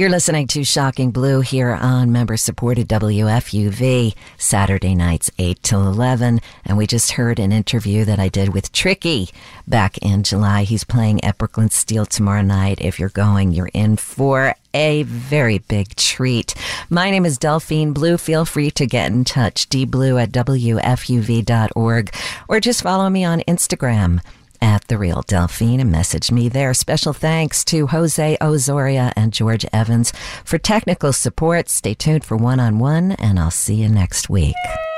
You're listening to Shocking Blue here on member-supported WFUV, Saturday nights 8 till 11. And we just heard an interview that I did with Tricky back in July. He's playing at Brooklyn Steel tomorrow night. If you're going, you're in for a very big treat. My name is Delphine Blue. Feel free to get in touch, dblue@wfuv.org, or just follow me on Instagram at The Real Delphine and message me there. Special thanks to Jose Ozoria and George Evans for technical support. Stay tuned for One-on-One, and I'll see you next week.